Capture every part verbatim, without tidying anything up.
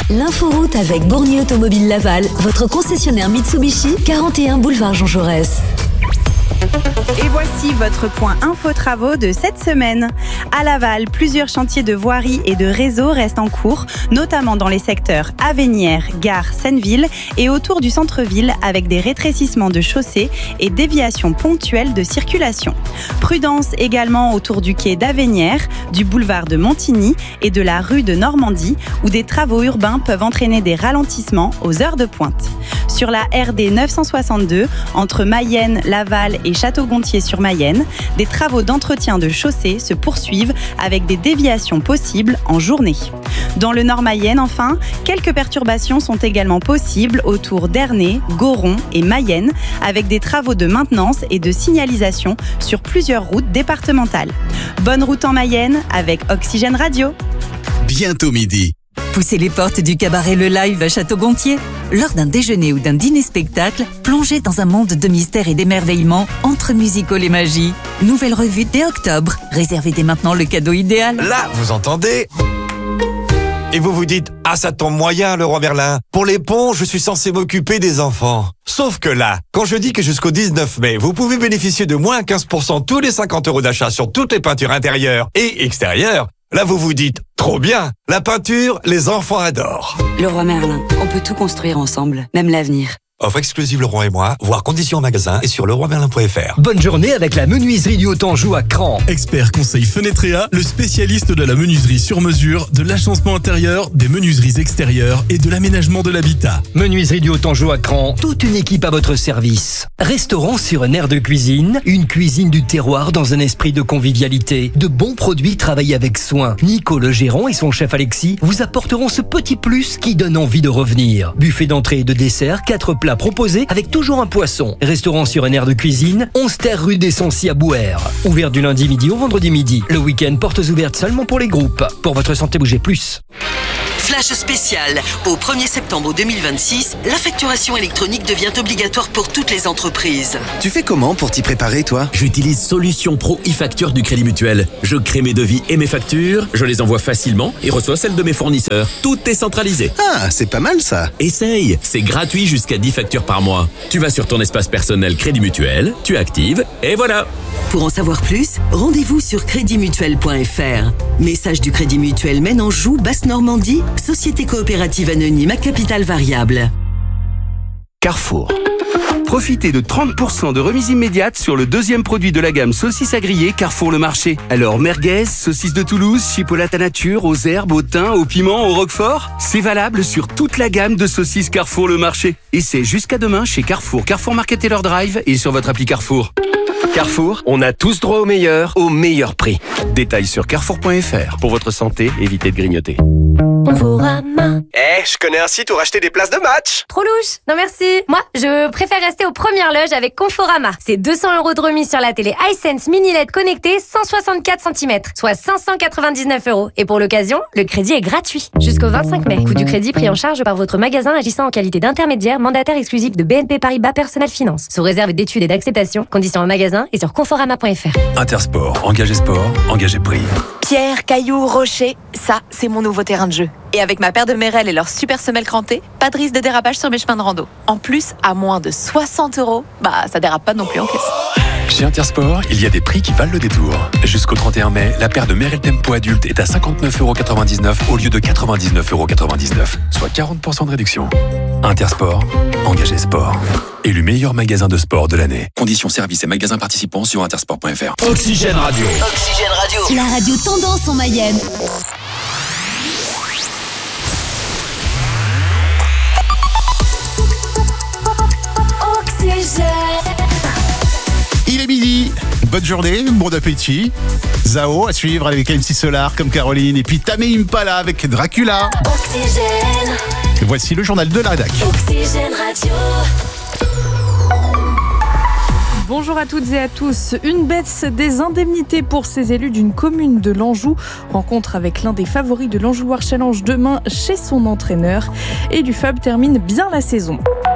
L'inforoute avec Bournier Automobile Laval, votre concessionnaire Mitsubishi, quarante et un boulevard Jean Jaurès. Et voici votre point info travaux de cette semaine. À Laval, plusieurs chantiers de voirie et de réseau restent en cours, notamment dans les secteurs Avenières, Gare, Senneville et autour du centre-ville avec des rétrécissements de chaussées et déviations ponctuelles de circulation. Prudence également autour du quai d'Avenières, du boulevard de Montigny et de la rue de Normandie où des travaux urbains peuvent entraîner des ralentissements aux heures de pointe. Sur la R D neuf cent soixante-deux, entre Mayenne, Laval et Château-Gontier-sur-Mayenne, des travaux d'entretien de chaussée se poursuivent avec des déviations possibles en journée. Dans le Nord-Mayenne, enfin, quelques perturbations sont également possibles autour d'Ernée, Goron et Mayenne, avec des travaux de maintenance et de signalisation sur plusieurs routes départementales. Bonne route en Mayenne avec Oxygène Radio. Bientôt midi. Poussez les portes du cabaret Le Live à Château-Gontier. Lors d'un déjeuner ou d'un dîner-spectacle, plongez dans un monde de mystère et d'émerveillement entre musical et magie. Nouvelle revue dès octobre. Réservez dès maintenant le cadeau idéal. Là, vous entendez ? Et vous vous dites, ah ça tombe moyen, Leroy Merlin. Pour les ponts, je suis censé m'occuper des enfants. Sauf que là, quand je dis que jusqu'au dix-neuf mai, vous pouvez bénéficier de moins quinze pour cent tous les cinquante euros d'achat sur toutes les peintures intérieures et extérieures, là vous vous dites, trop bien, la peinture, les enfants adorent. Leroy Merlin, on peut tout construire ensemble, même l'avenir. Offre exclusive Leroy et moi, voir conditions en magasin et sur leroy merlin point f r. Bonne journée avec la menuiserie du Haut-Anjou à Cran. Expert conseil Fenetrea, le spécialiste de la menuiserie sur mesure, de l'agencement intérieur, des menuiseries extérieures et de l'aménagement de l'habitat. Menuiserie du Haut-Anjou à Cran, toute une équipe à votre service. Restaurant sur un air de cuisine, une cuisine du terroir dans un esprit de convivialité. De bons produits travaillés avec soin. Nico le gérant et son chef Alexis vous apporteront ce petit plus qui donne envie de revenir. Buffet d'entrée et de dessert, quatre plats proposés avec toujours un poisson. Restaurant sur un air de cuisine, onze terre rue des Sancy à Bouer. Ouvert du lundi midi au vendredi midi. Le week-end, portes ouvertes seulement pour les groupes. Pour votre santé, bougez plus. Flash spécial. Au premier septembre deux mille vingt-six, la facturation électronique devient obligatoire pour toutes les entreprises. Tu fais comment pour t'y préparer, toi ? J'utilise Solution Pro e-Facture du Crédit Mutuel. Je crée mes devis et mes factures, je les envoie facilement et reçois celles de mes fournisseurs. Tout est centralisé. Ah, c'est pas mal ça. Essaye, c'est gratuit jusqu'à dix factures par mois. Tu vas sur ton espace personnel Crédit Mutuel, tu actives et voilà. Pour en savoir plus, rendez-vous sur crédit mutuel point f r. Message du Crédit Mutuel Maine Anjou, Basse-Normandie, société coopérative anonyme à capital variable. Carrefour. Profitez de trente pour cent de remise immédiate sur le deuxième produit de la gamme saucisses à griller Carrefour Le Marché. Alors merguez, saucisses de Toulouse, chipolata nature, aux herbes, au thym, au piment, au roquefort. C'est valable sur toute la gamme de saucisses Carrefour Le Marché. Et c'est jusqu'à demain chez Carrefour, Carrefour Market Taylor Drive et sur votre appli Carrefour. Carrefour, on a tous droit au meilleur, au meilleur prix. Détails sur carrefour point f r. Pour votre santé, évitez de grignoter. Conforama. Eh, hey, je connais un site où racheter des places de match. Trop louche. Non merci. Moi, je préfère rester aux premières loges avec Conforama. C'est deux cents euros de remise sur la télé iSense Mini L E D connectée cent soixante-quatre centimètres, soit cinq cent quatre-vingt-dix-neuf euros. Et pour l'occasion, le crédit est gratuit. Jusqu'au vingt-cinq mai. Coût du crédit pris en charge par votre magasin agissant en qualité d'intermédiaire, mandataire exclusif de B N P Paribas Personnel Finance. Sous réserve d'études et d'acceptation. Conditions en magasin et sur conforama point f r. Intersport, engagé sport, engagé prix. Pierre, cailloux, rocher, ça, c'est mon nouveau terrain de jeu. Et avec ma paire de Merrell et leur super semelle crantée, pas de risque de dérapage sur mes chemins de rando. En plus, à moins de soixante euros, bah ça dérape pas non plus en caisse. Chez Intersport, il y a des prix qui valent le détour. Jusqu'au trente et un mai, la paire de Merrell Tempo adulte est à cinquante-neuf euros quatre-vingt-dix-neuf au lieu de quatre-vingt-dix-neuf euros quatre-vingt-dix-neuf, soit quarante pour cent de réduction. Intersport, engagé sport. Élu meilleur magasin de sport de l'année. Conditions services et magasins participants sur intersport point f r. Oxygène Radio. Oxygène Radio. La radio tendance en Mayenne. Oxygène. Il est midi, bonne journée, bon appétit. Zao à suivre avec M C Solar comme Caroline et puis Tame Impala avec Dracula. Oxygène. Et voici le journal de la rédac. Oxygène Radio. Bonjour à toutes et à tous. Une baisse des indemnités pour ces élus d'une commune de l'Anjou. Rencontre avec l'un des favoris de l'Anjouloire Challenge demain chez son entraîneur. Et du Fab termine bien la saison.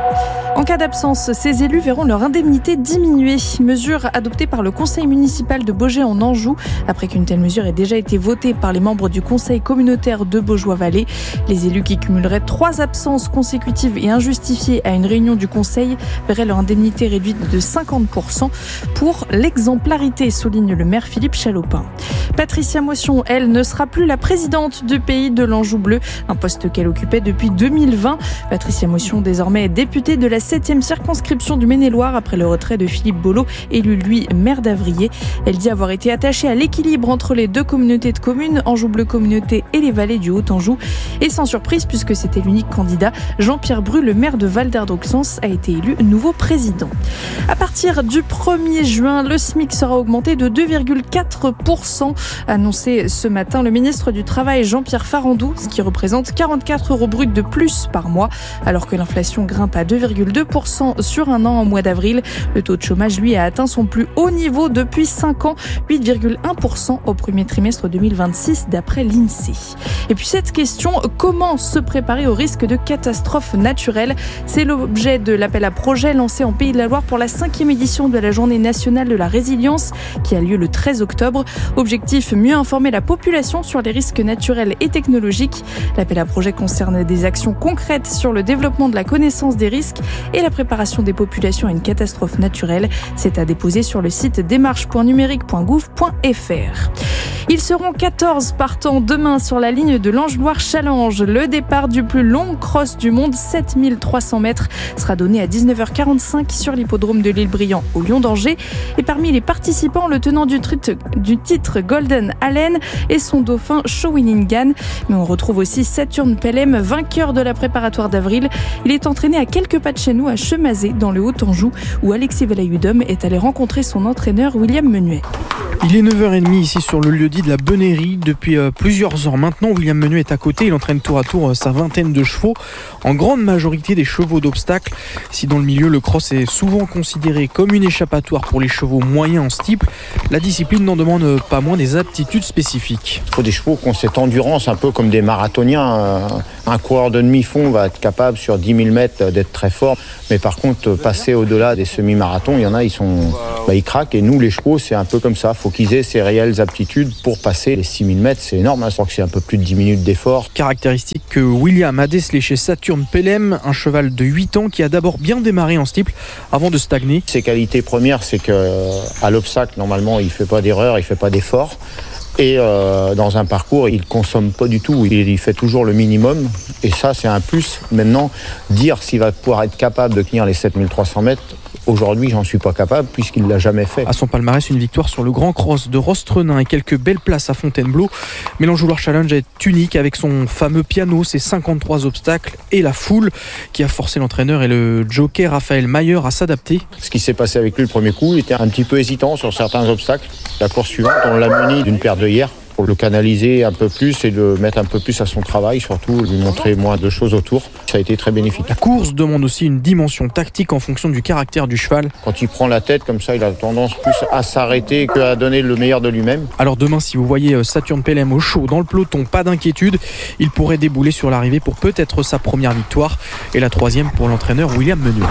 En cas d'absence, ces élus verront leur indemnité diminuer. Mesure adoptée par le conseil municipal de Baugé en Anjou, après qu'une telle mesure ait déjà été votée par les membres du conseil communautaire de Beaujois-Vallée. Les élus qui cumuleraient trois absences consécutives et injustifiées à une réunion du conseil verraient leur indemnité réduite de cinquante pour cent pour l'exemplarité, souligne le maire Philippe Chalopin. Patricia Moisson, elle, ne sera plus la présidente du Pays de l'Anjou Bleu, un poste qu'elle occupait depuis deux mille vingt. Patricia Moisson, désormais députée de la septième circonscription du Maine-et-Loire après le retrait de Philippe Bolo, élu lui maire d'Avrier. Elle dit avoir été attachée à l'équilibre entre les deux communautés de communes, Anjou Bleu Communauté et les vallées du Haut-Anjou. Et sans surprise, puisque c'était l'unique candidat, Jean-Pierre Bru, le maire de Val-d'Ardauxence, a été élu nouveau président. À partir du premier juin, le SMIC sera augmenté de deux virgule quatre pour cent, annoncé ce matin le ministre du Travail Jean-Pierre Farandou, ce qui représente quarante-quatre euros bruts de plus par mois, alors que l'inflation grimpe à deux virgule deux pour cent sur un an en mois d'avril. Le taux de chômage, lui, a atteint son plus haut niveau depuis cinq ans, huit virgule un pour cent au premier trimestre deux mille vingt-six d'après l'INSEE. Et puis cette question, comment se préparer au risque de catastrophe naturelle ? C'est l'objet de l'appel à projet lancé en Pays de la Loire pour la cinquième édition de la Journée nationale de la résilience qui a lieu le treize octobre. Objectif, mieux informer la population sur les risques naturels et technologiques. L'appel à projet concerne des actions concrètes sur le développement de la connaissance des risques et la préparation des populations à une catastrophe naturelle. C'est à déposer sur le site démarche point numérique point gouv point f r. Ils seront quatorze partants demain sur la ligne de l'Ange-Loire Challenge. Le départ du plus long cross du monde, sept mille trois cents mètres, sera donné à dix-neuf heures quarante-cinq sur l'hippodrome de l'Île-Briand au Lion d'Angers. Et parmi les participants, le tenant du, trit- du titre Golden Allen et son dauphin Shawinigan. Mais on retrouve aussi Saturne Pelham, vainqueur de la préparatoire d'avril. Il est entraîné à quelques pas de chez nous à Chemazé, dans le Haut-Anjou, où Alexis Velayudom est allé rencontrer son entraîneur William Menuet. Il est neuf heures trente ici sur le lieu-dit de la Bennerie. Depuis euh, plusieurs heures maintenant, William Menuet est à côté. Il entraîne tour à tour euh, sa vingtaine de chevaux, en grande majorité des chevaux d'obstacle. Si dans le milieu, le cross est souvent considéré comme une échappatoire pour les chevaux moyens en steeple, la discipline n'en demande pas moins des aptitudes spécifiques. Il faut des chevaux qui ont cette endurance, un peu comme des marathoniens. Un coureur de demi-fond va être capable sur dix mille mètres d'être très fort. Mais par contre, passer au-delà des semi-marathons, il y en a, ils, sont, bah, ils craquent. Et nous, les chevaux, c'est un peu comme ça. Il faut qu'ils aient ces réelles aptitudes pour passer les six mille mètres. C'est énorme, hein. Je crois que c'est un peu plus de dix minutes d'effort. Caractéristique que William a décelé chez Saturne Pelham, un cheval de huit ans qui a d'abord bien démarré en steeple avant de stagner. Ses qualités premières, c'est qu'à l'obstacle, normalement, il ne fait pas d'erreur, il ne fait pas d'effort. Et euh, dans un parcours, il ne consomme pas du tout, il, il fait toujours le minimum. Et ça, c'est un plus. Maintenant, dire s'il va pouvoir être capable de tenir les sept mille trois cents mètres, aujourd'hui, j'en suis pas capable puisqu'il ne l'a jamais fait. À son palmarès, une victoire sur le Grand Cross de Rostrenain et quelques belles places à Fontainebleau. Mais l'Anjou-Loire Challenge est unique avec son fameux piano, ses cinquante-trois obstacles et la foule qui a forcé l'entraîneur et le jockey Raphaël Mayer à s'adapter. Ce qui s'est passé avec lui le premier coup, il était un petit peu hésitant sur certains obstacles. La course suivante, on l'a muni d'une paire d'œillères pour le canaliser un peu plus et le mettre un peu plus à son travail, surtout lui montrer moins de choses autour. Ça a été très bénéfique. La course demande aussi une dimension tactique en fonction du caractère du cheval. Quand il prend la tête comme ça, il a tendance plus à s'arrêter qu'à donner le meilleur de lui-même. Alors demain, si vous voyez Saturne Pelham au chaud dans le peloton, pas d'inquiétude, il pourrait débouler sur l'arrivée pour peut-être sa première victoire et la troisième pour l'entraîneur William Menuet.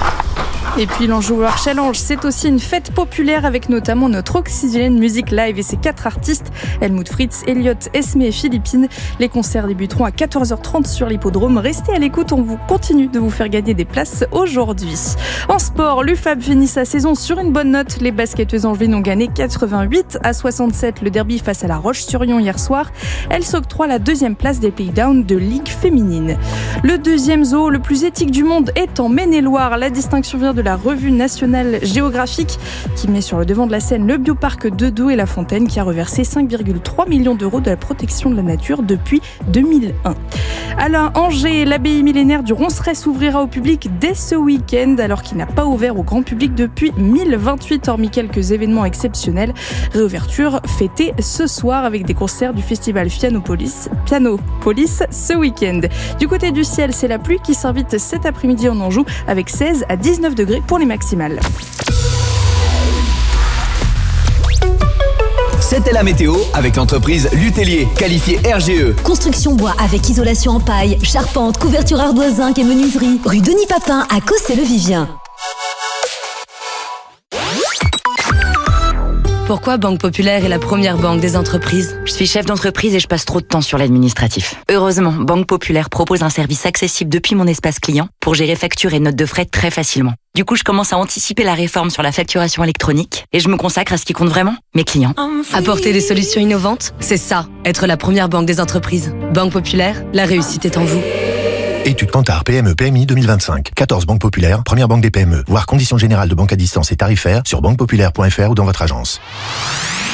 Et puis l'Anjou-Loire Challenge, c'est aussi une fête populaire avec notamment notre Oxygène Music Live et ses quatre artistes, Helmut Fritz, Elliot, Esme et Philippine. Les concerts débuteront à quatorze heures trente sur l'hippodrome. Restez à l'écoute, on vous continue de vous faire gagner des places aujourd'hui. En sport, l'U F A B finit sa saison sur une bonne note. Les basketteuses angevines ont gagné quatre-vingt-huit à soixante-sept le derby face à la Roche-sur-Yon hier soir. Elles s'octroient la deuxième place des Playdowns de Ligue féminine. Le deuxième zoo le plus éthique du monde est en Maine-et-Loire. La distinction vient de la revue nationale géographique qui met sur le devant de la scène le bioparc de Doue et la Fontaine qui a reversé cinq virgule trois millions d'euros de la protection de la nature depuis deux mille un. À Angers, l'abbaye millénaire du Ronceret s'ouvrira au public dès ce week-end alors qu'il n'a pas ouvert au grand public depuis mille vingt-huit hormis quelques événements exceptionnels. Réouverture fêtée ce soir avec des concerts du festival Pianopolis, Pianopolis ce week-end. Du côté du ciel, c'est la pluie qui s'invite cet après-midi en Anjou avec seize à dix-neuf degrés pour les maximales. sept C'était la météo avec l'entreprise Lutellier, qualifiée R G E. Construction bois avec isolation en paille, charpente, couverture ardoise zinc et menuiserie. Rue Denis Papin à Cossé-le-Vivien. Pourquoi Banque Populaire est la première banque des entreprises? Je suis chef d'entreprise et je passe trop de temps sur l'administratif. Heureusement, Banque Populaire propose un service accessible depuis mon espace client pour gérer factures et notes de frais très facilement. Du coup, je commence à anticiper la réforme sur la facturation électronique et je me consacre à ce qui compte vraiment, mes clients. Apporter des solutions innovantes, c'est ça, être la première banque des entreprises. Banque Populaire, la réussite est en vous. Étude Kantar P M E P M I deux mille vingt-cinq. quatorze banques populaires, première banque des P M E. Voir conditions générales de banque à distance et tarifaires sur banque populaire point f r ou dans votre agence.